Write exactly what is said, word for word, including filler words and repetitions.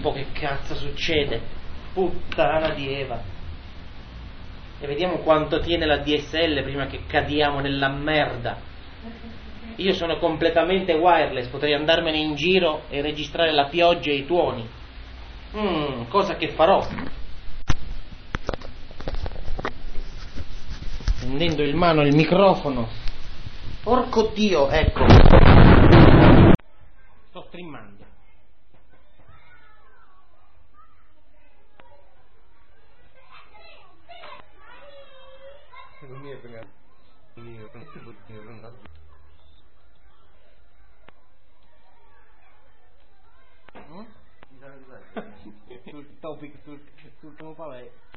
po' che cazzo succede. Puttana di Eva. E vediamo quanto tiene la D S L prima che cadiamo nella merda. Io sono completamente wireless, potrei andarmene in giro e registrare la pioggia e i tuoni. Mm, cosa che farò. Prendendo in mano il microfono. Porco Dio, ecco. Sto streamando. sul topic, sul, sul tuo palè.